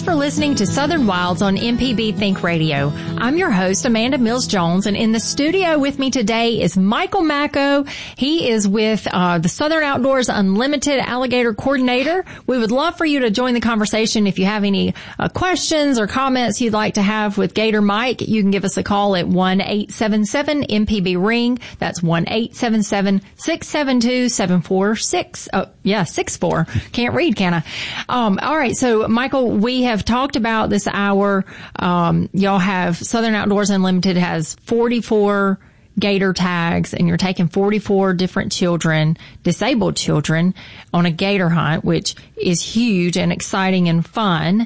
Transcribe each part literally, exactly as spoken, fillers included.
Thanks for listening to Southern Wilds on M P B Think Radio. I'm your host, Amanda Mills-Jones, and in the studio with me today is Michael Macko. He is with uh, the Southern Outdoors Unlimited Alligator Coordinator. We would love for you to join the conversation. If you have any uh, questions or comments you'd like to have with Gator Mike, you can give us a call at one eight seven seven M P B ring. That's one eight seven seven, six seven two, seven four six. Oh, yeah, six four. Can't read, can I? Um, all right. So, Michael, we have talked about this hour. Um, y'all have Southern Outdoors Unlimited has forty-four gator tags, and you're taking forty-four different children, disabled children, on a gator hunt, which is huge and exciting and fun.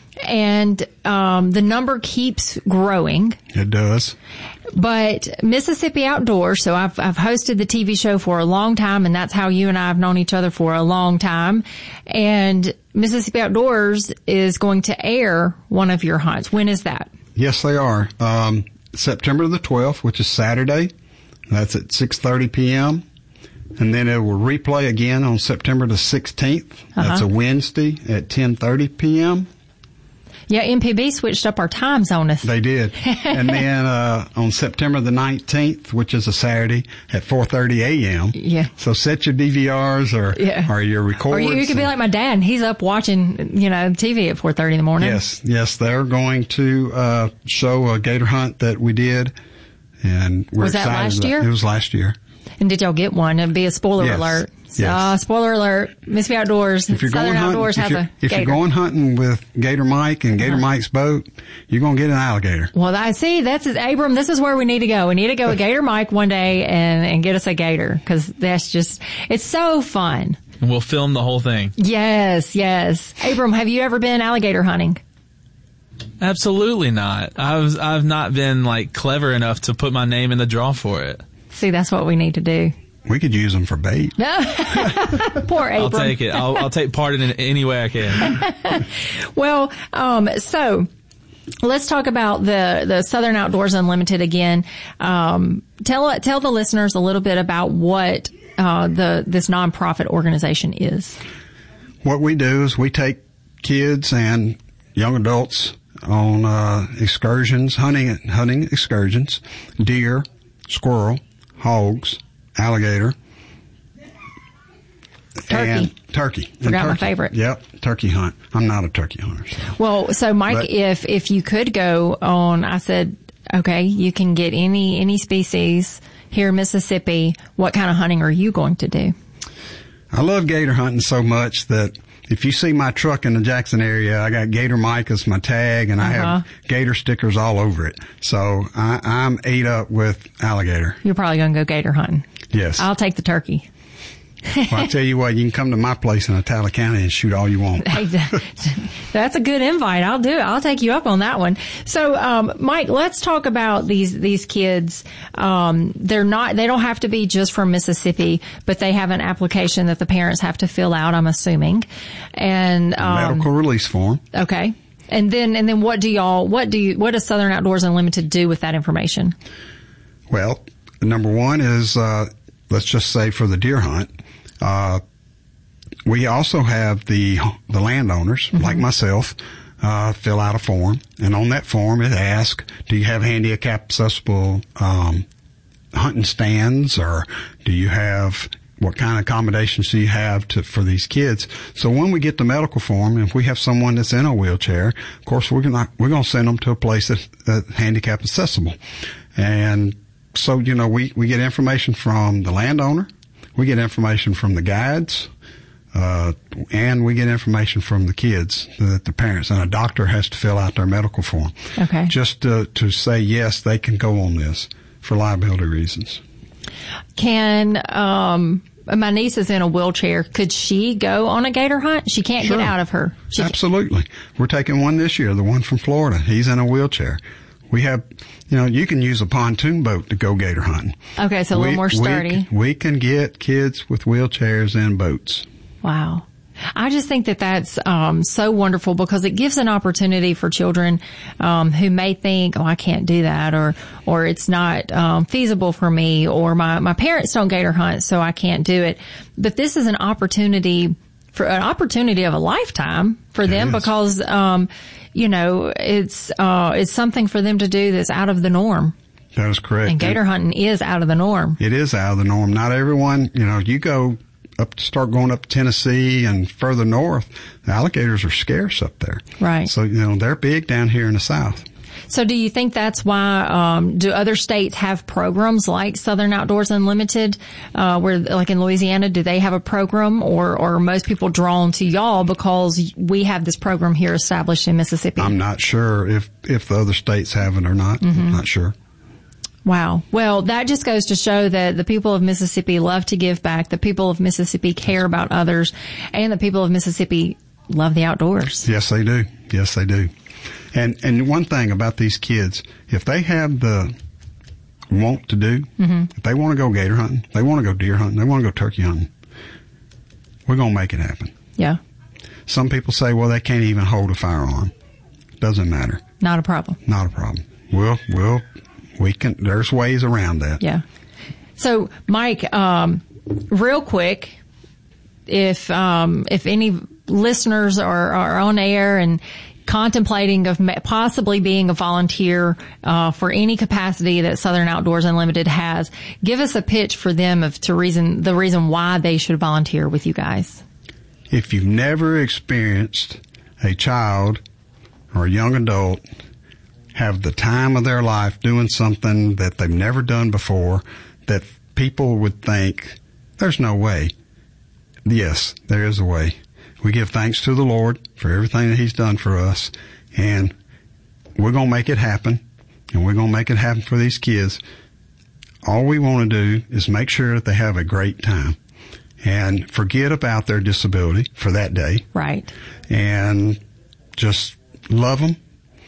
And um, the number keeps growing. It does. But Mississippi Outdoors, so I've, I've hosted the T V show for a long time, and that's how you and I have known each other for a long time. And Mississippi Outdoors is going to air one of your hunts. When is that? Yes, they are. Um, September the twelfth, which is Saturday. That's at six thirty p.m. And then it will replay again on September the sixteenth. Uh-huh. That's a Wednesday at ten thirty p.m. Yeah, M P B switched up our times on us. They did. And then uh on September the nineteenth, which is a Saturday, at four thirty a.m. Yeah. So set your D V Rs or, yeah. or your recorders. Or you, you could be like my dad, and he's up watching, you know, T V at four thirty in the morning. Yes, yes. They're going to uh show a gator hunt that we did. And we're Was that excited last about, year? It was last year. And did y'all get one? It'd be a spoiler yes. alert. So, yes. uh, spoiler alert. Mississippi Outdoors, if you're Southern going Outdoors hunting, have if you're, a gator. If you're going hunting with Gator Mike and Gator uh-huh. Mike's boat, you're going to get an alligator. Well, I see. That's Abram. This is where we need to go. We need to go with Gator Mike one day and, and get us a gator, because that's just, it's so fun. And we'll film the whole thing. Yes, yes. Abram, have you ever been alligator hunting? Absolutely not. I've, I've not been like clever enough to put my name in the draw for it. See, that's what we need to do. We could use them for bait. Poor Abram. I'll take it. I'll, I'll take part in it any way I can. Well, um, so let's talk about the, the Southern Outdoors Unlimited again. Um, tell, tell the listeners a little bit about what, uh, the, this nonprofit organization is. What we do is we take kids and young adults on, uh, excursions, hunting, hunting excursions, deer, squirrel, hogs, alligator, turkey. And turkey. Forgot and my turkey. favorite. Yep, turkey hunt. I'm not a turkey hunter. So. Well, so Mike, but, if if you could go on, I said, okay, you can get any any species here in Mississippi. What kind of hunting are you going to do? I love gator hunting so much that if you see my truck in the Jackson area, I got Gator Mike as my tag, and uh-huh. I have gator stickers all over it. So I, I'm ate up with alligator. You're probably going to go gator hunting. Yes. I'll take the turkey. Well, I tell you what, you can come to my place in Attala County and shoot all you want. Hey, that's a good invite. I'll do it. I'll take you up on that one. So, um, Mike, let's talk about these, these kids. Um, they're not, they don't have to be just from Mississippi, but they have an application that the parents have to fill out, I'm assuming. And, um, medical release form. Okay. And then, and then what do y'all, what do you, what does Southern Outdoors Unlimited do with that information? Well, number one is, uh, let's just say for the deer hunt, uh, we also have the, the landowners, mm-hmm. like myself, uh, fill out a form. And on that form, it asks, do you have handicap accessible, um, hunting stands, or do you have, what kind of accommodations do you have to, for these kids? So when we get the medical form, if we have someone that's in a wheelchair, of course, we're gonna, we're gonna send them to a place that's, that's handicap accessible. And so, you know, we, we get information from the landowner, we get information from the guides, uh, and we get information from the kids, the, the parents, and a doctor has to fill out their medical form. Okay. Just to, to say, yes, they can go on this for liability reasons. Can, um, my niece is in a wheelchair. Could she go on a gator hunt? She can't Sure. get out of her. She Absolutely. We're taking one this year, the one from Florida. He's in a wheelchair. We have, you know, you can use a pontoon boat to go gator hunting. Okay, so a little we, more sturdy. We, we can get kids with wheelchairs in boats. Wow. I just think that that's um so wonderful, because it gives an opportunity for children um who may think, oh, I can't do that, or or it's not um feasible for me, or my my parents don't gator hunt, so I can't do it. But this is an opportunity for an opportunity of a lifetime for them because, um, you know, it's, uh, it's something for them to do that's out of the norm. That is correct. And gator hunting is out of the norm. It is out of the norm. Not everyone, you know, you go up, start going up to Tennessee and further north, the alligators are scarce up there. Right. So, you know, they're big down here in the South. So do you think that's why, um, do other states have programs like Southern Outdoors Unlimited, uh, where, like in Louisiana, do they have a program, or, or are most people drawn to y'all because we have this program here established in Mississippi? I'm not sure if, if the other states have it or not. Mm-hmm. I'm not sure. Wow. Well, that just goes to show that the people of Mississippi love to give back. The people of Mississippi care about others, and the people of Mississippi love the outdoors. Yes, they do. Yes, they do. And, and one thing about these kids, if they have the want to do, mm-hmm. if they want to go gator hunting, they want to go deer hunting, they want to go turkey hunting, we're going to make it happen. Yeah. Some people say, well, they can't even hold a firearm. Doesn't matter. Not a problem. Not a problem. We'll, we'll, we can, there's ways around that. Yeah. So, Mike, um, real quick, if, um, if any listeners are, are on air and contemplating of possibly being a volunteer, uh, for any capacity that Southern Outdoors Unlimited has, give us a pitch for them of to reason, the reason why they should volunteer with you guys. If you've never experienced a child or a young adult have the time of their life doing something that they've never done before, that people would think, there's no way. Yes, there is a way. We give thanks to the Lord for everything that He's done for us, and we're going to make it happen, and we're going to make it happen for these kids. All we want to do is make sure that they have a great time and forget about their disability for that day. Right. And just love them.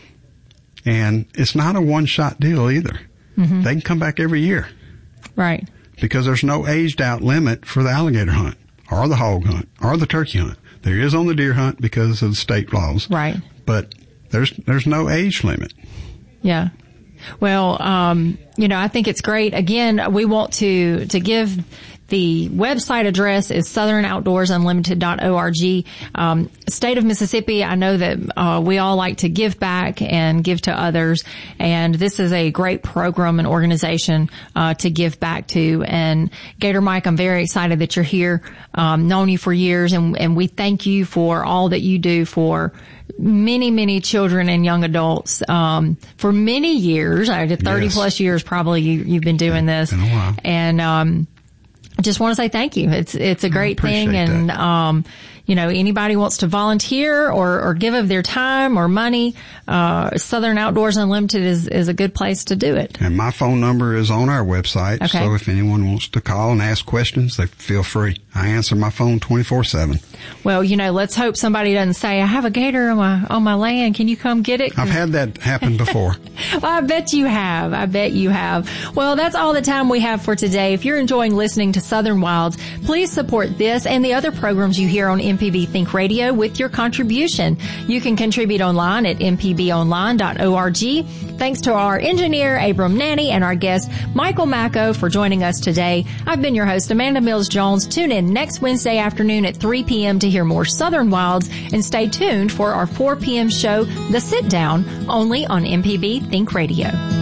And it's not a one-shot deal either. Mm-hmm. They can come back every year. Right. Because there's no aged-out limit for the alligator hunt or the hog hunt or the turkey hunt. There is on the deer hunt because of the state laws. Right. But there's there's no age limit. Yeah. Well, um, you know, I think it's great. Again, we want to, to give the website address is southern outdoors unlimited dot org. Um, state of Mississippi, I know that, uh, we all like to give back and give to others. And this is a great program and organization, uh, to give back to. And Gator Mike, I'm very excited that you're here. Um, known you for years, and, and we thank you for all that you do for many, many children and young adults, um, for many years. I did thirty yes. plus years probably you, you've been doing this. Been a while. And, um, I just want to say thank you. It's, it's a great thing. And, that. um, you know, anybody wants to volunteer or, or give of their time or money, uh, Southern Outdoors Unlimited is, is a good place to do it. And my phone number is on our website. Okay. So if anyone wants to call and ask questions, they feel free. I answer my phone twenty-four seven. Well, you know, let's hope somebody doesn't say, I have a gator on my, on my land. Can you come get it? I've had that happen before. Well, I bet you have. I bet you have. Well, that's all the time we have for today. If you're enjoying listening to Southern Wilds, please support this and the other programs you hear on M P B Think Radio with your contribution. You can contribute online at m p b online dot org. Thanks to our engineer, Abram Nanny, and our guest, Michael Macko, for joining us today. I've been your host, Amanda Mills Jones. Tune in next Wednesday afternoon at three p.m. to hear more Southern Wilds, and stay tuned for our four p.m. show, The Sit Down, only on M P B Think Radio.